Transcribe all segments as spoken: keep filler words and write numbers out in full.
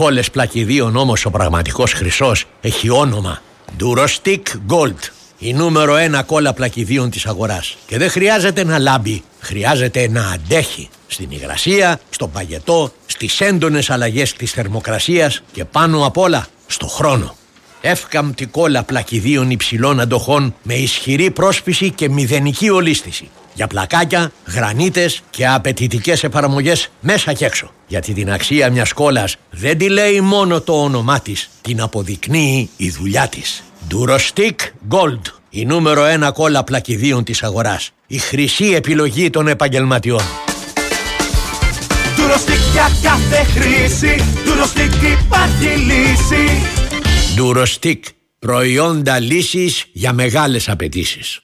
κόλλες πλακιδίων όμως ο πραγματικός χρυσός έχει όνομα Durostic Gold. Η νούμερο ένα κόλλα πλακιδίων της αγοράς. Και δεν χρειάζεται να λάμπει, χρειάζεται να αντέχει. Στην υγρασία, στον παγετό, στις έντονες αλλαγές της θερμοκρασίας και πάνω απ' όλα στο χρόνο. Εύκαμπτη κόλλα πλακιδίων υψηλών αντοχών με ισχυρή πρόσπιση και μηδενική ολίσθηση. Για πλακάκια, γρανίτες και απαιτητικές εφαρμογές μέσα και έξω. Γιατί την αξία μιας κόλλας δεν τη λέει μόνο το όνομά της, την αποδεικνύει η δουλειά της. Durostic Gold, η νούμερο ένα κόλλα πλακιδίων της αγοράς. Η χρυσή επιλογή των επαγγελματιών. Durostic για κάθε χρήση, Durostic υπάρχει λύση. Durostic, προϊόντα λύσης για μεγάλες απαιτήσεις.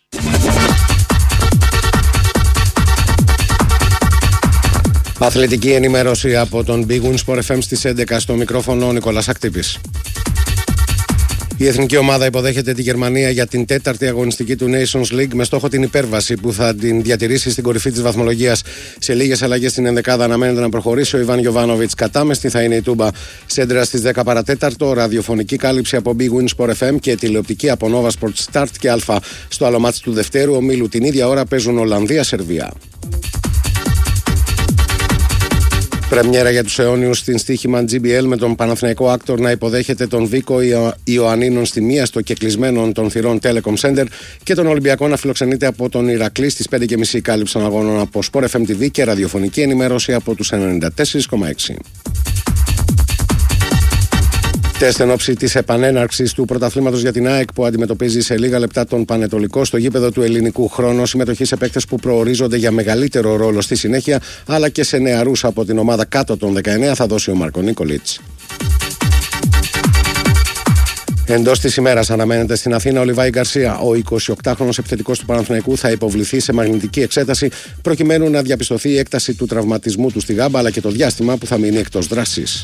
Αθλητική ενημέρωση από τον Big Win Sport εφ εμ στις έντεκα, στο μικρόφωνο ο Νικόλας Ακτύπης. Η εθνική ομάδα υποδέχεται τη Γερμανία για την τέταρτη αγωνιστική του Nations League με στόχο την υπέρβαση που θα την διατηρήσει στην κορυφή της βαθμολογίας. Σε λίγες αλλαγές στην ενδεκάδα αναμένεται να προχωρήσει ο Ιβάν Γιοβάνοβιτς. Κατάμεστη θα είναι η Τούμπα. Σέντρα στις δέκα παρατέταρτο, ραδιοφωνική κάλυψη από Big Win Sport εφ εμ και τηλεοπτική από Nova Sport Start και Α. Στο άλλο μάτς του Δευτέρου ομίλου την ίδια ώρα παίζουν Ολλανδία-Σερβία. Πρεμιέρα για τους αιώνιους στην στοίχημα τζι μπι ελ με τον Παναθηναϊκό Άκτορ να υποδέχεται τον Βίκο Ιωαννίνων στη μία στο κεκλεισμένο των θυρών Telecom Center και τον Ολυμπιακό να φιλοξενείται από τον Ηρακλή στις πέντε και μισή κάλυψη των αγώνων από Sport εφ εμ τι βι και ραδιοφωνική ενημέρωση από τους ενενήντα τέσσερα κόμμα έξι. Τεστ εν ώψη της επανέναρξης του πρωταθλήματος για την ΑΕΚ που αντιμετωπίζει σε λίγα λεπτά τον Πανετολικό στο γήπεδο του Ελληνικού. Χρόνο συμμετοχή σε παίκτες που προορίζονται για μεγαλύτερο ρόλο στη συνέχεια, αλλά και σε νεαρούς από την ομάδα κάτω των δεκαεννέα θα δώσει ο Μάρκο Νίκολιτς. Εντός της ημέρας αναμένεται στην Αθήνα ο Λιβάη Γκαρσία. Ο εικοσιοκτάχρονος επιθετικός του Παναθηναϊκού θα υποβληθεί σε μαγνητική εξέταση προκειμένου να διαπιστωθεί η έκταση του τραυματισμού του στη γάμπα αλλά και το διάστημα που θα μείνει εκτός δράσης.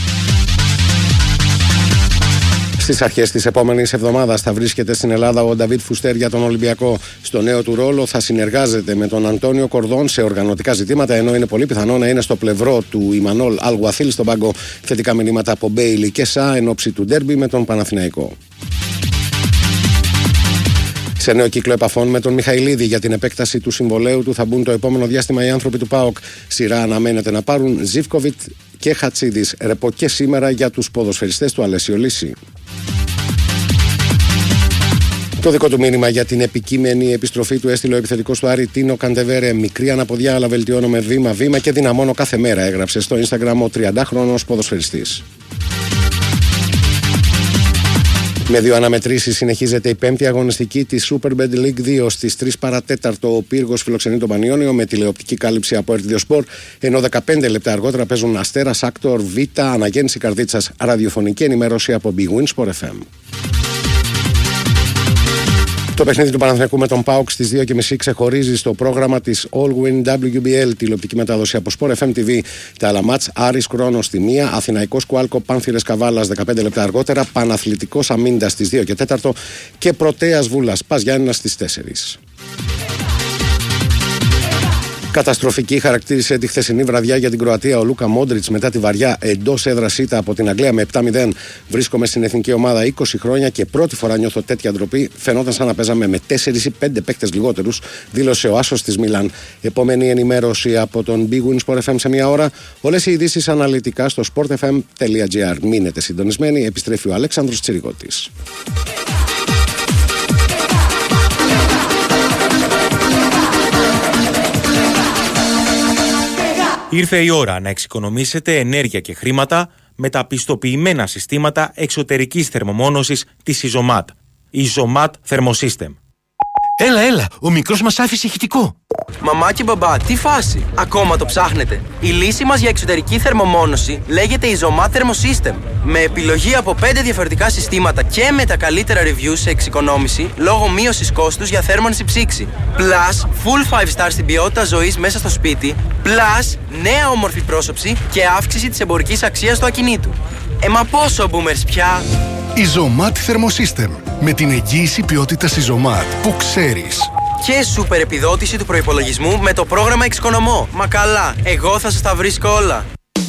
Στις αρχές της επόμενης εβδομάδας θα βρίσκεται στην Ελλάδα ο Νταβίτ Φουστέρ για τον Ολυμπιακό. Στο νέο του ρόλο θα συνεργάζεται με τον Αντώνιο Κορδόν σε οργανωτικά ζητήματα, ενώ είναι πολύ πιθανό να είναι στο πλευρό του Ιμανόλ Αλγουαθίλ στον πάγκο. Θετικά μηνύματα από Μπέιλι και Σα εν ώψη του ντέρμπι με τον Παναθηναϊκό. Σε νέο κύκλο επαφών με τον Μιχαηλίδη για την επέκταση του συμβολαίου του θα μπουν το επόμενο διάστημα οι άνθρωποι του ΠΑΟΚ. Σειρά αναμένεται να πάρουν Ζίβκοβιτ και Χατσίδης. Ρεπό και σήμερα για τους ποδοσφαιριστές του Αλέσιο Λύση. Το δικό του μήνυμα για την επικείμενη επιστροφή του έστειλε ο επιθετικός του Άρη Τίνο Καντεβέρε. Μικρή αναποδιά, αλλά βελτιώνομαι βήμα-βήμα και δυναμώνω κάθε μέρα, έγραψε στο Instagram ο τριαντάχρονος ποδοσφαιριστής. Με δύο αναμετρήσεις συνεχίζεται η πέμπτη αγωνιστική της Superbet League δύο. Στις τρεις παρατέταρτο ο Πύργος φιλοξενεί τον Πανιόνιο με τηλεοπτική κάλυψη από Ερτ δύο Σπορ, ενώ δεκαπέντε λεπτά αργότερα παίζουν Αστέρας, Άκτορ, Β, Αναγέννηση Καρδίτσας, ραδιοφωνική ενημέρωση από Big Win Sport εφ εμ. Το παιχνίδι του Παναθηναϊκού με τον ΠΑΟΚ στις δύο και μισή ξεχωρίζει στο πρόγραμμα της All Win ντάμπλιου μπι ελ, τηλεοπτική μετάδοση από Sport εφ εμ τι βι. Τα άλλα μάτς, Άρης Κρόνος στη μία, Αθηναϊκός Κουάλκο Πάνθυρες Καβάλας δεκαπέντε λεπτά αργότερα, Παναθλητικός Αμίντας στις δύο και τέσσερα και Πρωτέας Βούλας Πας Γιάννηνας στις τέσσερις. Καταστροφική χαρακτήρισε τη χθεσινή βραδιά για την Κροατία ο Λούκα Μόντριτς μετά τη βαριά εντός έδρας ήττα από την Αγγλία με επτά μηδέν. Βρίσκομαι στην εθνική ομάδα είκοσι χρόνια και πρώτη φορά νιώθω τέτοια ντροπή. Φαινόταν σαν να παίζαμε με τέσσερις ή πέντε παίκτες λιγότερους, δήλωσε ο άσος της Μίλαν. Επόμενη ενημέρωση από τον Big Win Sport εφ εμ σε μία ώρα. Όλες οι ειδήσεις αναλυτικά στο sport f m τελεία g r. Μείνετε συντονισμένοι, επιστρέφει ο Αλέξανδρος Τσιρικώτης. Ήρθε η ώρα να εξοικονομήσετε ενέργεια και χρήματα με τα πιστοποιημένα συστήματα εξωτερικής θερμομόνωσης της Isomat. Isomat Thermosystem. Έλα, έλα, ο μικρός μας άφησε ηχητικό. Μαμά και μπαμπά, τι φάση, ακόμα το ψάχνετε? Η λύση μας για εξωτερική θερμομόνωση λέγεται Isomat Thermosystem. Με επιλογή από πέντε διαφορετικά συστήματα και με τα καλύτερα reviews σε εξοικονόμηση λόγω μείωσης κόστους για θέρμανση ψήξη. Plus, full five star στην ποιότητα ζωής μέσα στο σπίτι. Plus, νέα όμορφη πρόσωψη και αύξηση της εμπορικής αξίας του ακινήτου. Ε, μα πόσο boomers πια! Isomat Thermosystem. Με την εγγύηση ποιότητας Isomat που ξέρεις. Και σούπερ επιδότηση του προϋπολογισμού με το πρόγραμμα Εξοικονομώ. Μα καλά, εγώ θα σας τα βρίσκω όλα.